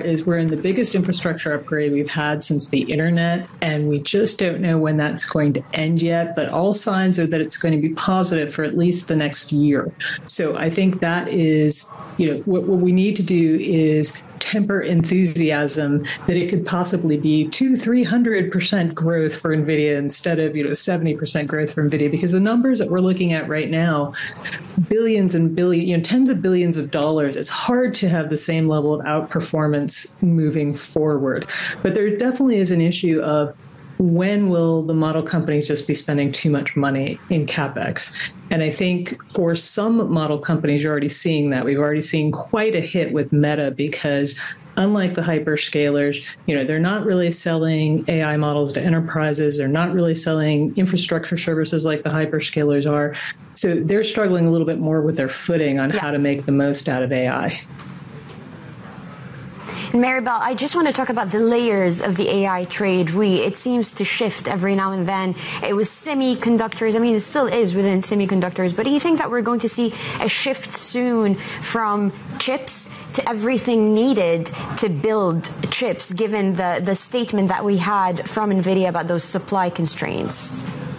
is we're in the biggest infrastructure upgrade we've had since the internet, and we just don't know when that's going to end yet, but all signs are that it's going to be positive for at least the next year. So I think that is, what we need to do is temper enthusiasm that it could possibly be 200-300% growth for NVIDIA instead of 70% growth for NVIDIA, because the numbers that we're looking at right now, billions and billions, tens of billions of dollars, it's hard to have the same level of outperformance moving forward. But there definitely is an issue of when will the model companies just be spending too much money in CapEx? And I think for some model companies, you're already seeing that. We've already seen quite a hit with Meta because unlike the hyperscalers, they're not really selling AI models to enterprises. They're not really selling infrastructure services like the hyperscalers are. So they're struggling a little bit more with their footing on how to make the most out of AI. Maribel, I just want to talk about the layers of the AI trade. It seems to shift every now and then. It was semiconductors. I mean, it still is within semiconductors. But do you think that we're going to see a shift soon from chips to everything needed to build chips, given the statement that we had from NVIDIA about those supply constraints?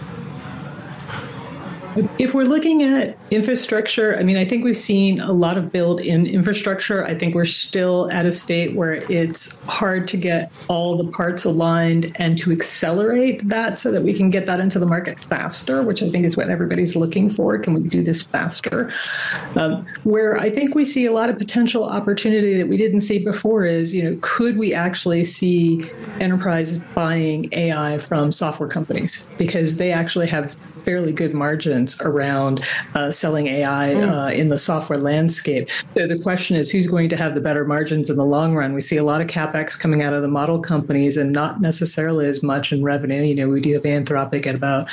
If we're looking at infrastructure, I think we've seen a lot of build in infrastructure. I think we're still at a state where it's hard to get all the parts aligned and to accelerate that so that we can get that into the market faster, which I think is what everybody's looking for. Can we do this faster? Where I think we see a lot of potential opportunity that we didn't see before is, could we actually see enterprise buying AI from software companies? Because they actually have fairly good margins around selling AI in the software landscape. So the question is, who's going to have the better margins in the long run? We see a lot of CapEx coming out of the model companies and not necessarily as much in revenue. We do have Anthropic at about